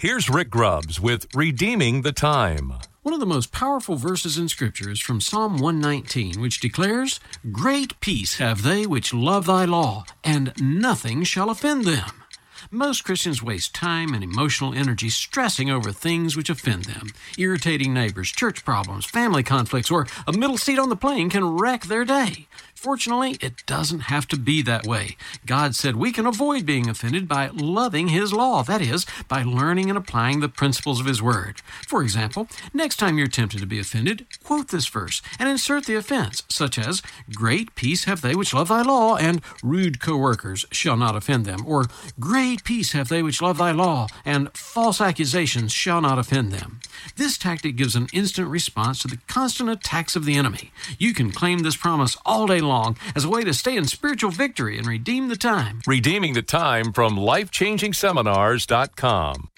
Here's Rick Grubbs with Redeeming the Time. One of the most powerful verses in Scripture is from Psalm 119, which declares, "Great peace have they which love thy law, and nothing shall offend them." Most Christians waste time and emotional energy stressing over things which offend them. Irritating neighbors, church problems, family conflicts, or a middle seat on the plane can wreck their day. Fortunately, it doesn't have to be that way. God said we can avoid being offended by loving His law, that is, by learning and applying the principles of His Word. For example, next time you're tempted to be offended, quote this verse and insert the offense, such as, "Great peace have they which love thy law, and rude co-workers shall not offend them," or "Great peace have they which love thy law, and false accusations shall not offend them." This tactic gives an instant response to the constant attacks of the enemy. You can claim this promise all day long as a way to stay in spiritual victory and redeem the time. Redeeming the Time from LifechangingSeminars.com.